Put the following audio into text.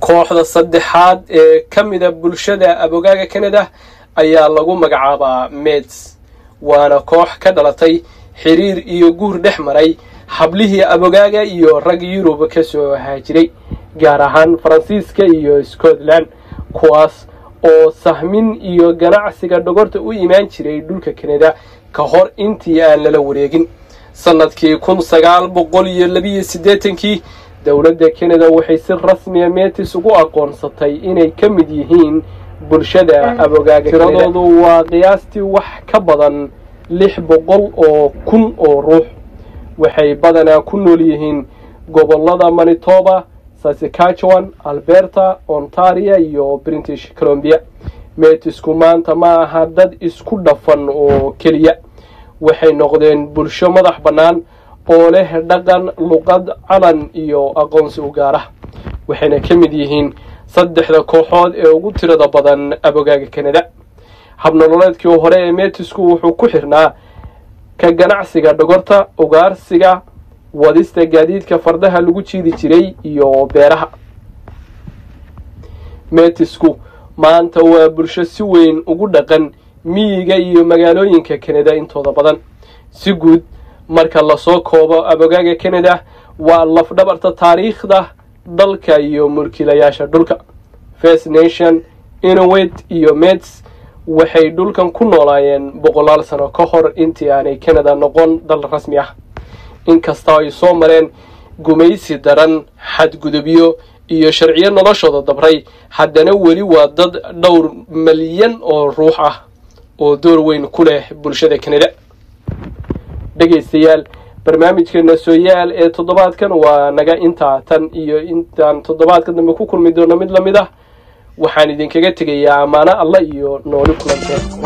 kooxda saddexaad ee ka mida bulshada abogaaga Canada ayaa lagu magacaabaa Mets waana koox ka dhalatay xiriir iyo guur dhex maray hablihii abogaaga iyo rag Yurub ka soo haajiray gaar ahaan Faransiiska iyo Scotland kuwaas oo sahmin iyo ganacsiga dhogorta u imaan jiray dhulka Canada ka hor intii aan la wareegin sanadkii 1982 dawladda Canada waxay si rasmi ah Mets ugu aqoonsatay inay ka mid yihiin bulshada abogaaga tiradoodu waa qiyaastii wax ka badan 600 oo kun oo ruux waxay badanaa ku nool yihiin gobolada Manitoba, Saskatchewan, Alberta, Ontario iyo British Columbia. Metsku maanta ma aha dad isku dhafan oo kaliya waxay noqdeen bulsho madax bannaan oo leh dhaqan, luqad, calan iyo aqoonsi u gaar ah waxayna ka mid yihiin saddexda kooxood ee ugu tirada badan abogaaga Canada. habnololeedkii hore ee Metsku wuxuu ku xirnaa ka ganacsiga dhogorta, ugaarsiga, wadista gaadiidka fardaha lagu jiidi jiray iyo beeraha. Metsku maanta waa bulsho si weyn ugu dhaqan miyiga iyo magaalooyinka Canada intooda badan. si guud marka la soo koobo abogaaga Canada waa laf dhabarta taariikhda dalka iyo mulkiilayaasha dhulka. First Nation, Inuit iyo Mets waxay dhulkan ku noolaayeen 100 sano ka hor intii aanay Canada noqon dal rasmi ah. inkasta ay soo mareen gumaysi daran, xadgudubyo iyo sharciyo noloshooda dabray, haddana weli waa dad dhowr milyan oo ruux ah oo door weyn ku leh bulshada Canada. dhageystayaal barnaamijkeena Sooyaal ee toddobaadkan waa naga inta tan iyo intaan toddobaadka dambe ku kulmi doono mid la mid ah waxaan idinkaga tegayaa amaana Allah iyo nooli kulantay.